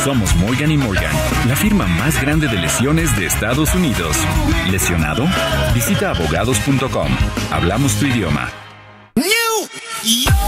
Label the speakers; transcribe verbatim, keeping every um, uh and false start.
Speaker 1: Somos Morgan y Morgan, la firma más grande de lesiones de Estados Unidos. ¿Lesionado? Visita abogados punto com. Hablamos tu idioma.
Speaker 2: New